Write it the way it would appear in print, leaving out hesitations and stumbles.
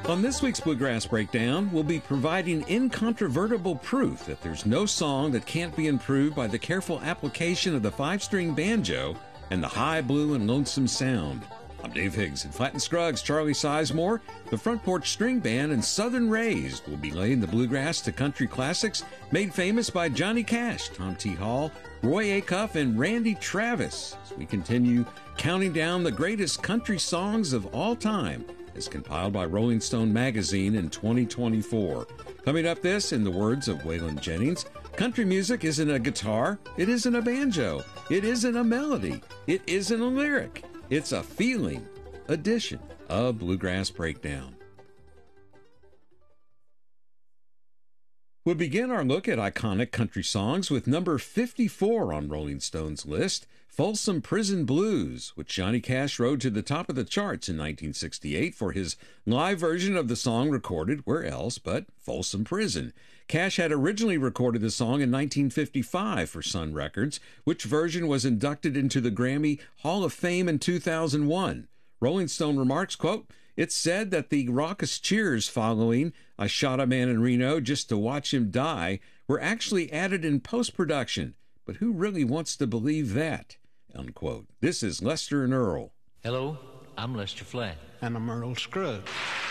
On this week's Bluegrass Breakdown, we'll be providing incontrovertible proof that there's no song that can't be improved by the careful application of the five-string banjo and the high blue and lonesome sound. I'm Dave Higgs. At Flatt and Scruggs, Charlie Sizemore, the Front Porch String Band, and Southern Raised will be laying the bluegrass to country classics made famous by Johnny Cash, Tom T. Hall, Roy Acuff, and Randy Travis as we continue counting down the greatest country songs of all time as compiled by Rolling Stone magazine in 2024. Coming up this, in the words of Waylon Jennings, country music isn't a guitar, it isn't a banjo, it isn't a melody, it isn't a lyric. It's a feeling edition of Bluegrass Breakdown. We'll begin our look at iconic country songs with number 54 on Rolling Stone's list, Folsom Prison Blues, which Johnny Cash rode to the top of the charts in 1968 for his live version of the song recorded where else but Folsom Prison. Cash had originally recorded the song in 1955 for Sun Records, which version was inducted into the Grammy Hall of Fame in 2001. Rolling Stone remarks, quote, "It's said that the raucous cheers following I Shot a Man in Reno Just to Watch Him Die were actually added in post-production, but who really wants to believe that?" Unquote. This is Lester and Earl. Hello, I'm Lester Flatt. And I'm Earl Scruggs.